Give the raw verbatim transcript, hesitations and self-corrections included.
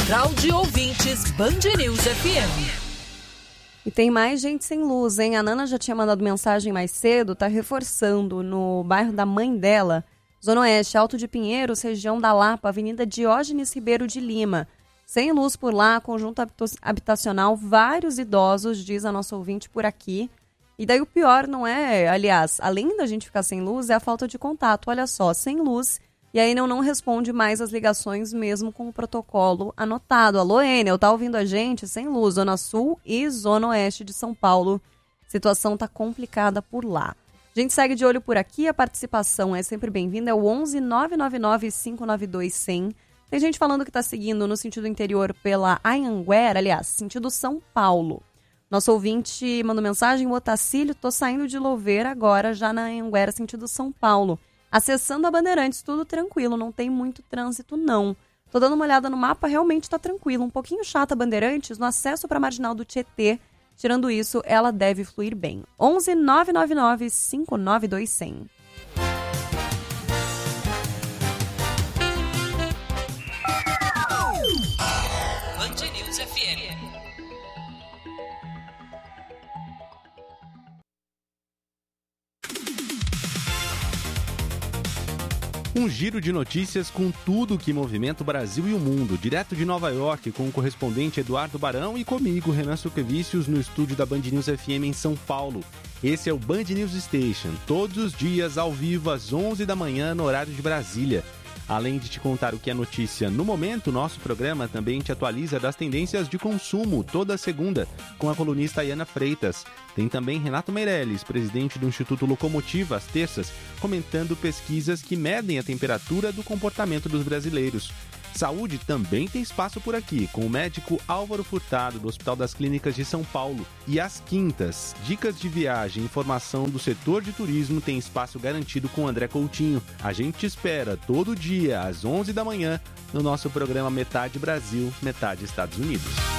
Central de Ouvintes Band News F M. E tem mais gente sem luz, hein? A Nana já tinha mandado mensagem mais cedo, tá reforçando no bairro da mãe dela, Zona Oeste, Alto de Pinheiros, região da Lapa, Avenida Diógenes Ribeiro de Lima. Sem luz por lá, conjunto habitacional, vários idosos, diz a nossa ouvinte por aqui. E daí o pior não é, aliás, além da gente ficar sem luz, é a falta de contato. Olha só, sem luz, e aí não, não responde mais as ligações mesmo com o protocolo anotado. Alô, Enel, tá ouvindo a gente? Sem luz, Zona Sul e Zona Oeste de São Paulo. Situação tá complicada por lá. A gente segue de olho por aqui, a participação é sempre bem-vinda, é o onze nove nove nove cinco nove dois zero zero. Tem gente falando que está seguindo no sentido interior pela Anhanguera, aliás, sentido São Paulo. Nosso ouvinte mandou mensagem, o Otacílio, tô saindo de Louveira agora, já na Anhanguera, sentido São Paulo. Acessando a Bandeirantes, tudo tranquilo, não tem muito trânsito não. Tô dando uma olhada no mapa, realmente tá tranquilo. Um pouquinho chata a Bandeirantes no acesso para a Marginal do Tietê. Tirando isso, ela deve fluir bem. onze nove nove nove cinco nove dois zero zero. Um giro de notícias com tudo que movimenta o Brasil e o mundo. Direto de Nova York, com o correspondente Eduardo Barão e comigo, Renan Suquevicius, no estúdio da Band News F M em São Paulo. Esse é o Band News Station, todos os dias ao vivo às onze da manhã no horário de Brasília. Além de te contar o que é notícia no momento, nosso programa também te atualiza das tendências de consumo toda segunda, com a colunista Iana Freitas. Tem também Renato Meirelles, presidente do Instituto Locomotiva, às terças, comentando pesquisas que medem a temperatura do comportamento dos brasileiros. Saúde também tem espaço por aqui, com o médico Álvaro Furtado, do Hospital das Clínicas de São Paulo. E às quintas, dicas de viagem e informação do setor de turismo tem espaço garantido com André Coutinho. A gente te espera todo dia, às onze da manhã, no nosso programa Metade Brasil, Metade Estados Unidos.